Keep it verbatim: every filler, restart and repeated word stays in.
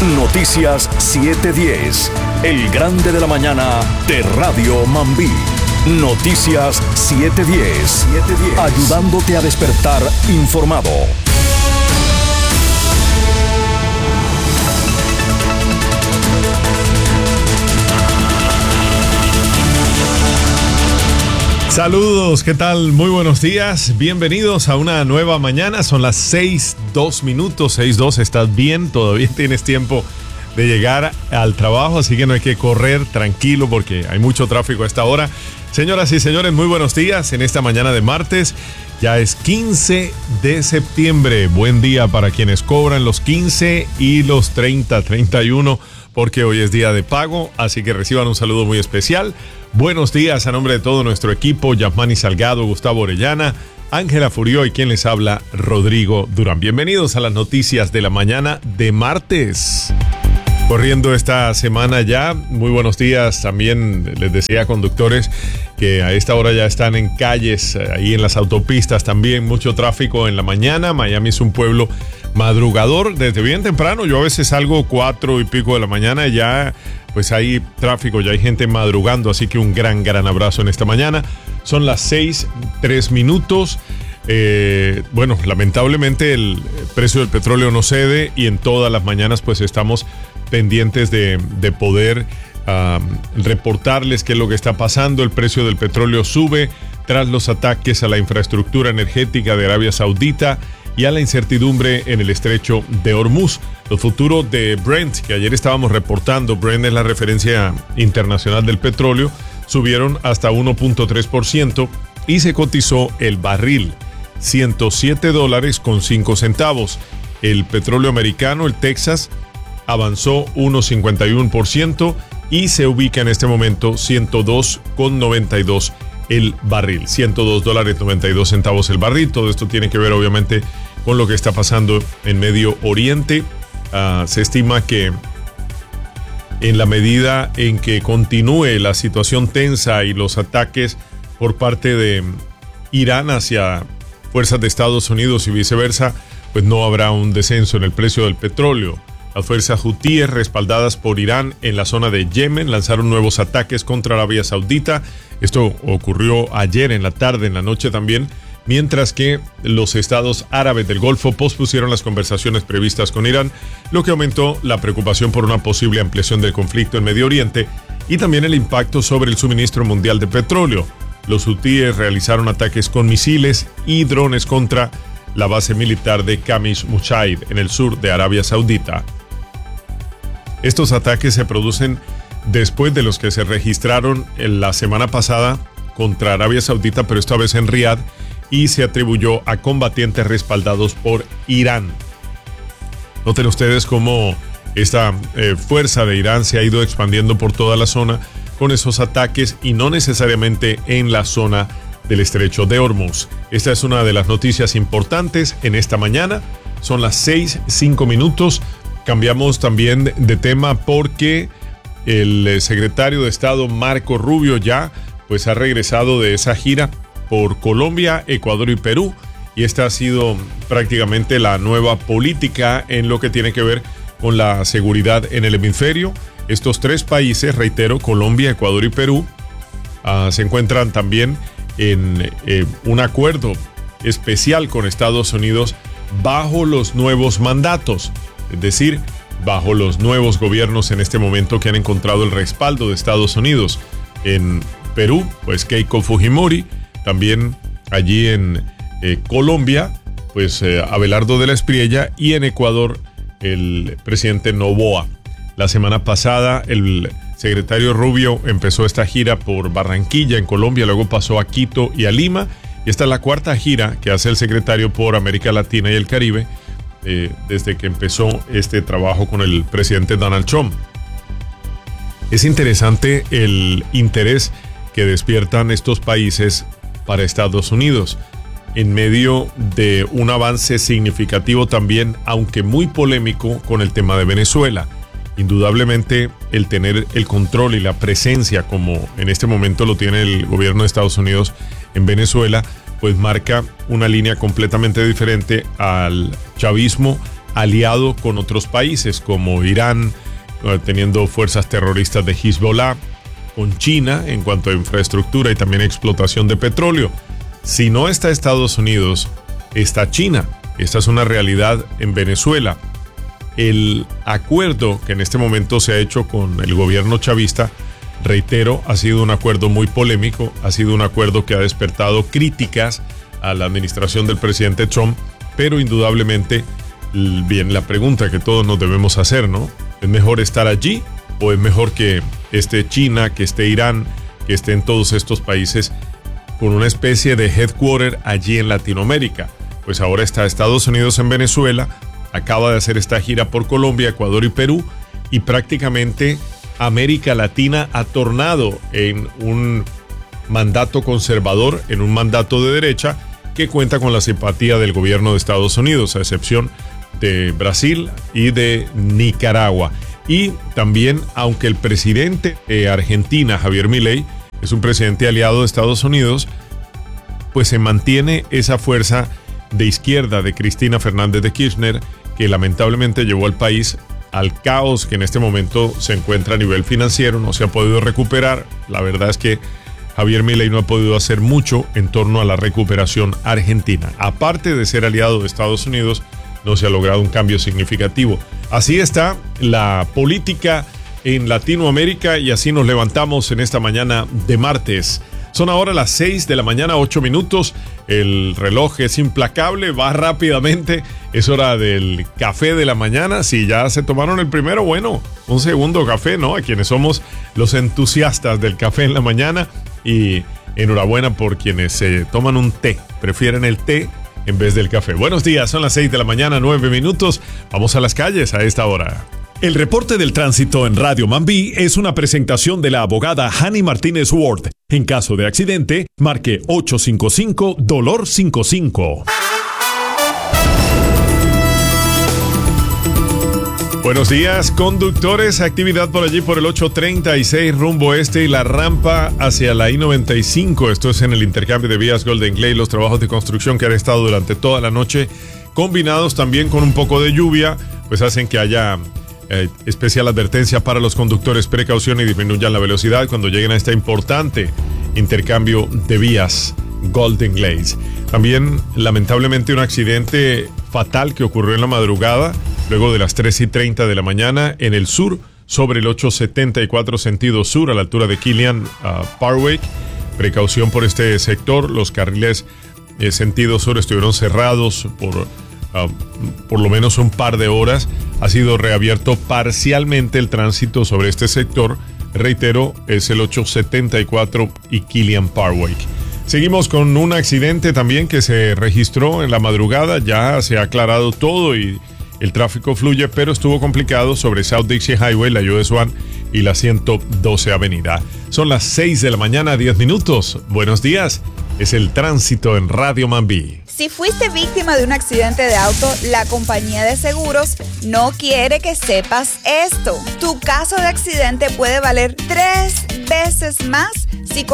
Noticias siete diez, el grande de la mañana de Radio Mambí. Noticias siete diez, ayudándote a despertar informado. Saludos, ¿qué tal? Muy buenos días, bienvenidos a una nueva mañana, son las seis, dos minutos, seis, dos, estás bien, todavía tienes tiempo de llegar al trabajo, así que no hay que correr, tranquilo, porque hay mucho tráfico a esta hora. Señoras y señores, muy buenos días en esta mañana de martes, ya es quince de septiembre, buen día para quienes cobran los quince y los treinta, treinta y uno, porque hoy es día de pago, así que reciban un saludo muy especial. Buenos días a nombre de todo nuestro equipo, Yasmani Salgado, Gustavo Orellana, Ángela Furió y quien les habla, Rodrigo Durán. Bienvenidos a las noticias de la mañana de martes. Corriendo esta semana ya, muy buenos días. También les decía a conductores que a esta hora ya están en calles, ahí en las autopistas también, mucho tráfico en la mañana. Miami es un pueblo madrugador desde bien temprano. Yo a veces salgo cuatro y pico de la mañana y ya pues hay tráfico, ya hay gente madrugando. Así que un gran, gran abrazo en esta mañana. Son las seis, tres minutos. Eh, bueno, lamentablemente el precio del petróleo no cede y en todas las mañanas pues estamos pendientes de, de poder um, reportarles qué es lo que está pasando. El precio del petróleo sube tras los ataques a la infraestructura energética de Arabia Saudita y a la incertidumbre en el estrecho de Hormuz. Los futuros de Brent, que ayer estábamos reportando, Brent es la referencia internacional del petróleo, subieron hasta uno punto tres por ciento y se cotizó el barril ciento siete dólares con cinco centavos. El petróleo americano, el Texas, avanzó uno punto cincuenta y uno por ciento y se ubica en este momento ciento dos con noventa y dos el barril, ciento dos dólares noventa y dos centavos el barril. Todo esto tiene que ver obviamente con lo que está pasando en Medio Oriente. Uh, se estima que en la medida en que continúe la situación tensa y los ataques por parte de Irán hacia fuerzas de Estados Unidos y viceversa, pues no habrá un descenso en el precio del petróleo. Las fuerzas hutíes, respaldadas por Irán en la zona de Yemen, lanzaron nuevos ataques contra Arabia Saudita. Esto ocurrió ayer en la tarde, en la noche también, mientras que los estados árabes del Golfo pospusieron las conversaciones previstas con Irán, lo que aumentó la preocupación por una posible ampliación del conflicto en Medio Oriente y también el impacto sobre el suministro mundial de petróleo. Los hutíes realizaron ataques con misiles y drones contra la base militar de Qamish Mujair en el sur de Arabia Saudita. Estos ataques se producen después de los que se registraron en la semana pasada contra Arabia Saudita, pero esta vez en Riad, y se atribuyó a combatientes respaldados por Irán. Noten ustedes cómo esta eh, fuerza de Irán se ha ido expandiendo por toda la zona con esos ataques y no necesariamente en la zona del estrecho de Hormuz. Esta es una de las noticias importantes en esta mañana. Son las seis, cinco minutos. Cambiamos también de tema porque el secretario de Estado Marco Rubio ya pues ha regresado de esa gira por Colombia, Ecuador y Perú, y esta ha sido prácticamente la nueva política en lo que tiene que ver con la seguridad en el hemisferio. Estos tres países, reitero, Colombia, Ecuador y Perú, uh, se encuentran también en eh, un acuerdo especial con Estados Unidos bajo los nuevos mandatos. Es decir, bajo los nuevos gobiernos en este momento que han encontrado el respaldo de Estados Unidos. En Perú, pues Keiko Fujimori, también allí en eh, Colombia, pues eh, Abelardo de la Espriella, y en Ecuador el presidente Noboa. La semana pasada el secretario Rubio empezó esta gira por Barranquilla en Colombia, luego pasó a Quito y a Lima, y esta es la cuarta gira que hace el secretario por América Latina y el Caribe, Eh, desde que empezó este trabajo con el presidente Donald Trump. Es interesante el interés que despiertan estos países para Estados Unidos, en medio de un avance significativo también, aunque muy polémico, con el tema de Venezuela. Indudablemente, el tener el control y la presencia, como en este momento lo tiene el gobierno de Estados Unidos en Venezuela, pues marca una línea completamente diferente al chavismo, aliado con otros países como Irán, teniendo fuerzas terroristas de Hezbollah, con China en cuanto a infraestructura y también explotación de petróleo. Si no está Estados Unidos, está China. Esta es una realidad en Venezuela. El acuerdo que en este momento se ha hecho con el gobierno chavista, reitero, ha sido un acuerdo muy polémico, ha sido un acuerdo que ha despertado críticas a la administración del presidente Trump, pero indudablemente, bien, la pregunta que todos nos debemos hacer, ¿no? ¿Es mejor estar allí o es mejor que esté China, que esté Irán, que estén todos estos países con una especie de headquarter allí en Latinoamérica? Pues ahora está Estados Unidos en Venezuela, acaba de hacer esta gira por Colombia, Ecuador y Perú, y prácticamente América Latina ha tornado en un mandato conservador, en un mandato de derecha, que cuenta con la simpatía del gobierno de Estados Unidos, a excepción de Brasil y de Nicaragua. Y también, aunque el presidente de Argentina, Javier Milei, es un presidente aliado de Estados Unidos, pues se mantiene esa fuerza de izquierda de Cristina Fernández de Kirchner, que lamentablemente llevó al país al caos que en este momento se encuentra a nivel financiero, no se ha podido recuperar. La verdad es que Javier Milei no ha podido hacer mucho en torno a la recuperación argentina. Aparte de ser aliado de Estados Unidos, no se ha logrado un cambio significativo. Así está la política en Latinoamérica y así nos levantamos en esta mañana de martes. Son ahora las seis de la mañana, ocho minutos. El reloj es implacable, va rápidamente. Es hora del café de la mañana. Si ya se tomaron el primero, bueno, un segundo café, ¿no? A quienes somos los entusiastas del café en la mañana. Y enhorabuena por quienes se toman un té, prefieren el té en vez del café. Buenos días, son las seis de la mañana, nueve minutos. Vamos a las calles a esta hora. El reporte del tránsito en Radio Mambí es una presentación de la abogada Hani Martínez Ward. En caso de accidente, marque ocho cinco cinco, dolor cincuenta y cinco. Buenos días, conductores. Actividad por allí por el ocho treinta y seis rumbo este y la rampa hacia la I noventa y cinco. Esto es en el intercambio de vías Golden Glade. Los trabajos de construcción que han estado durante toda la noche, combinados también con un poco de lluvia, pues hacen que haya Eh, especial advertencia para los conductores. Precaución y disminuyan la velocidad cuando lleguen a este importante intercambio de vías Golden Glades. También, lamentablemente, un accidente fatal que ocurrió en la madrugada, luego de las tres y treinta de la mañana, en el sur, sobre el ocho setenta y cuatro sentido sur, a la altura de Killian uh, Parkway. Precaución por este sector. Los carriles eh, sentido sur estuvieron cerrados por Uh, por lo menos un par de horas. Ha sido reabierto parcialmente el tránsito sobre este sector. Reitero, es el ocho setenta y cuatro y Killian Parkway. Seguimos con un accidente también que se registró en la madrugada. Ya se ha aclarado todo y el tráfico fluye, pero estuvo complicado sobre South Dixie Highway, la U S uno y la ciento doce Avenida. Son las seis de la mañana, diez minutos. Buenos días. Es el tránsito en Radio Mambí. Si fuiste víctima de un accidente de auto, la compañía de seguros no quiere que sepas esto. Tu caso de accidente puede valer tres veces más si